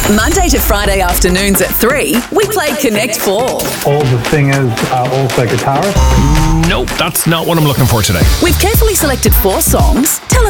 Monday to Friday afternoons at 3, we play Connect 4. All the singers are also guitarists. Nope, that's not what I'm looking for today. We've carefully selected 4 songs. Tell us